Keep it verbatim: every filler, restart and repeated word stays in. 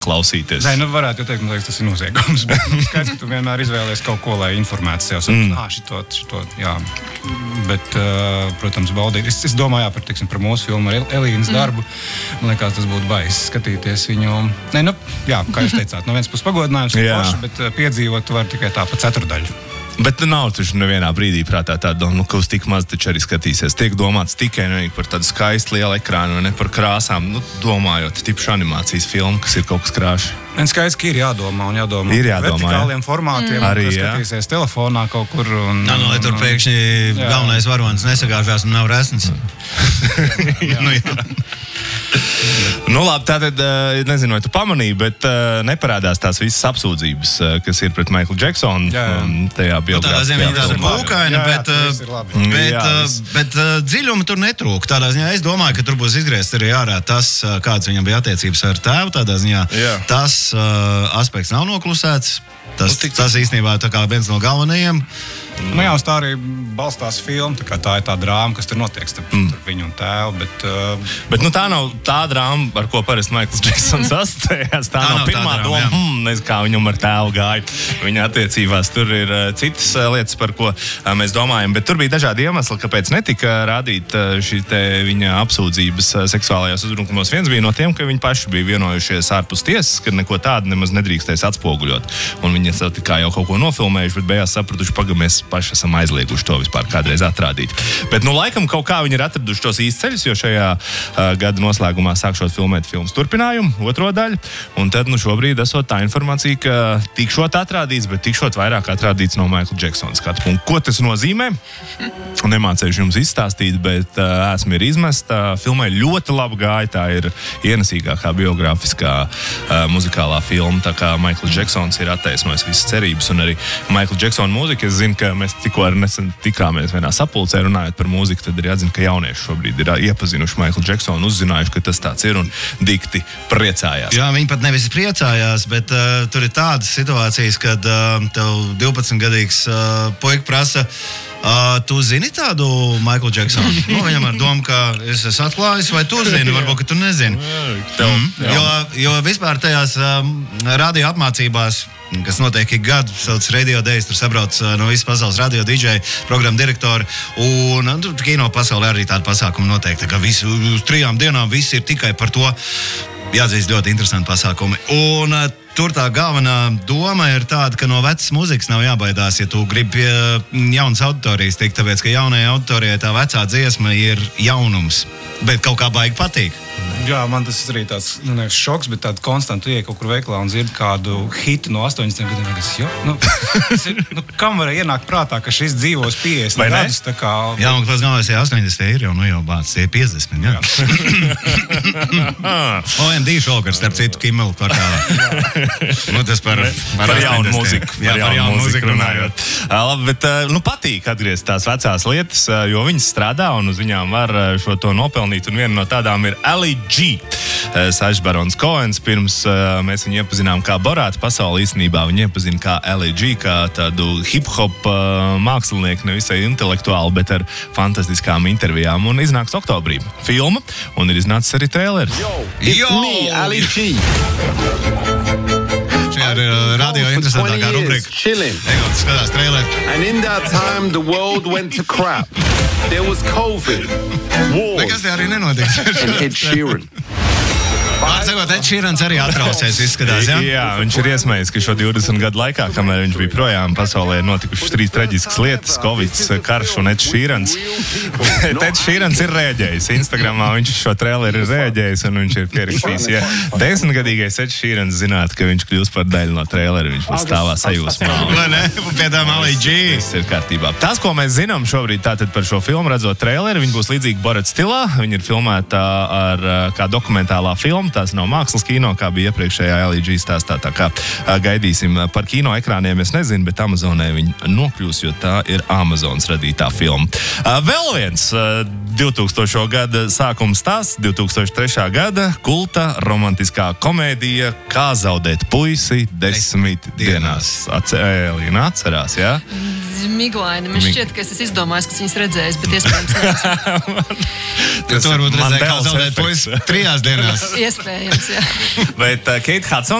klausīties. Nē, nu varētu teikt, man liekas, tas ir noziegums, bet skaidrs, ka tu vienmēr izvēlies kaut ko, lai informētu sev. Mm. Ah, šito, šito, jā. Bet, uh, protams, baudīt. Es, es domāju, jā, par, tiksim, par mūsu filmu ar Elīnas mm. darbu. Man liekas, tas būtu baisi skatīties viņu. Nē, nu, jā, kā jūs teicāt, no viens puses pagodinājums, paši, bet uh, piedzīvot var tikai tā pa ceturdaļu. Bet nav taču nevienā brīdī prātā tā doma, nu, ka uz tik maz taču arī skatīsies. Tiek domāts tikai nevīgi par tādu skaistu lielu ekrānu, ne par krāsām, nu, domājot tipšu animācijas filmu, kas ir kaut kas krāši. Un skaidrs, ka ir jādomā un jādomā ir jādomā, vertikāliem jā. formātiem, mm. arī, kas skatīsies jā. telefonā kaut kur. Un, Nā, nu, lai tur pēkšņi jā. galvenais varonis nesagāžās un nav resns. jā. Nu, jā. Nu, labi, tātad, nezinu, vai tu pamanīji, bet neparādās tās visas apsūdzības, kas ir pret Michaelu Jacksonu tajā biogrāfiskajā. Nu, tādā ziņā viņa tāda pūkaina, bet, bet, bet, bet dziļuma tur netrūk. Tādā ziņā es domāju, ka tur būs izgriezt arī ārā tas, kāds viņam bija attiecības ar tēvu. Tādā ziņā jā. tas uh, aspekts nav noklusēts. Tas, nu, tas īstenībā tā kā viens no galvenajiem. Nu jā, uz tā arī balstās filma, tā, tā ir tā drāma, kas tur notiek starp mm. viņu un tēvu, bet... Uh... Bet nu tā nav tā drāma, ar ko parasti Maikls Džeksons asociējās. Tā, tā nav pirmā drāma, doma, hmm, nezinu, kā viņam ar tēvu gāja. Viņa attiecībās tur ir uh, citas uh, lietas, par ko uh, mēs domājam, bet tur bija dažādi iemesli, kāpēc netika rādīt uh, šī te viņa apsūdzības uh, seksuālajās uzbrukumos. Viens bija no tiem, ka viņi paši bija vienojušies ārpus tiesas, ka neko tādu nemaz nedrīkstēs atspoguļot. Un viņi tikai jau kaut ko nofilmējuši, bet beigās sapratuši, pagamies paši esam aizlieguši to vispār kādreiz atrādīt. Bet, nu, laikam kaut kā viņi ir atraduši tos īsceļus, jo šajā uh, gada noslēgumā sākšot filmēt filmas turpinājumu, otro daļu, un tad, nu, šobrīd esot tā informācija, ka tikšot atrādīts, bet tikšot vairāk atrādīts no Michaela Jacksona skatu punktu. Ko tas nozīmē? Nemācējuši jums izstāstīt, bet uh, esmu ir izmesta. Filmai ļoti labi gāja, tā ir ienesīgākā biogrāfiskā uh, muzikālā filma, tā kā Michaels Jacksons ir attaisnojis visas cerības, un arī Michaela Jacksona mūzika, es zinu, ka mēs tikko ar nesen tikāmies vienā sapulcē runājot par mūziku, tad arī atzinu, ka jaunieši šobrīd ir iepazinuši Michaelu Jacksonu, uzzinājuši, ka tas tāds ir un dikti priecājās. Jā, viņi pat nevis priecājās, bet uh, tur ir tādas situācijas, kad uh, tev divpadsmitgadīgs uh, puika prasa, Uh, tu zini tādu Michaelu Jacksonu? Nu, viņam ar domu, ka es esmu atklājis, vai tu zini, varbūt, ka tu nezini. Mm. Jo, jo vispār tajās um, radio apmācībās, kas notiek ik gadu, sauc Radio Days, tur sabrauc uh, no visas pasaules radio D J, programmu direktori, un uh, kino pasaulē arī tāda pasākuma notiek, tā kā visi, uz trijām dienām visi ir tikai par to. Jāatzīst, ļoti interesanti pasākumi. Un uh, tur tā galvenā doma ir tāda, ka no vecas muzikas nav jābaidās, ja tu gribi pie jaunas auditorijas tikt, tāpēc, ka jaunajai auditorijai tā vecā dziesma ir jaunums, bet kaut kā baigi patīk. Jā, man tas ir arī tāds, nu, nevis šoks, bet tāda konstanta, tu iej kaut kur veiklā un dzirdi kādu hitu no astoņdesmitiem gadiem, kas, jo, nu, ir, nu, kam varēja ienākt prātā, ka šis dzīvos piecdesmit gadus, tā kā... Jā, un tas galvenais, ja astoņdesmit ir jau, nu jau bāc, tie piecdesmit, jā. O M D šokar, starp citu, Kimmel kvartālā. Nu, tas par, par, par jaunu mūziku. Jā, par jaunu mūziku runājot. Labi, bet, nu, patīk atgriezt tās vecās lietas, jo viņas strādā un uz viņām var šo to nopelnīt, un viena no tādām ir Ali G. Sašs Barons Koens. Pirms uh, mēs viņu iepazinām kā Borāta pasauli, īstenībā viņu iepazina kā L A G, kā tādu hip-hop uh, mākslinieku, nevisai intelektuāli, bet ar fantastiskām intervijām. Un iznāks oktobrī filma, un ir iznācis arī traileri. Yo, it's Yo. me, L A G. Šī ir uh, radio interesantākā rubrika. Egot, skatās traileri. And in that time, the world went to crap. There was COVID. Wars. Nekas te arī nenotiks. And Ed Sheeran. Pārsakot, Ed Sheerans arī atrausies, izskatās, jā? Jā, viņš ir iesmējis, ka šo divdesmit gadu laikā, kamēr viņš bija projām, pasaulē ir notikušas trīs traģiskas lietas, Covid, karš un Ed Sheerans. Ed Sheerans ir rēģējis. Instagramā viņš šo traileri ir rēģējis un viņš ir pierakstījis. Ja desmitgadīgais Ed Sheerans zinātu, ka viņš kļūs par daļu no traileri, viņš būs stāvā sajūsmā. Vai ne? Pie tām L A G. Viss ir kārtībā. Tas, ko mēs zinām šobrīd tātad par šo filmu, redzot traileri, viņi būs līdzīgi Borat stilā. Viņi ir filmēta ar kā dokumentālā filma. Tās nav mākslas kino, kā bija iepriekšējā L A G stāstā. Tā kā gaidīsim par kino ekrāniem, es nezinu, bet Amazonē viņi nokļūs, jo tā ir Amazonas radītā filma. Vēl viens divtūkstošo gada sākuma stāsts, divtūkstoš trešā gada kulta romantiskā komēdija Kā zaudēt puisi desmit dienās. Elīna atcerās, jā? miglaini. Man šķiet, ka es esmu izdomājis, kas viņas redzējis, bet iespējams neesmu. Tu varbūt redzēji, kā zaudēt puisi trijās dienās. Iespējams, jā. Bet uh, Keita Hudson